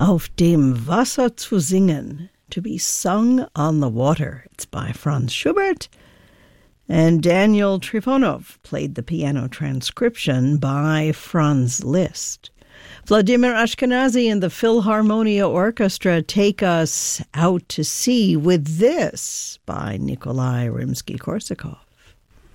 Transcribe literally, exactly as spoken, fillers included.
Auf dem Wasser zu singen, to be sung on the water. It's by Franz Schubert. And Daniel Trifonov played the piano transcription by Franz Liszt. Vladimir Ashkenazy and the Philharmonia Orchestra take us out to sea with this by Nikolai Rimsky-Korsakov.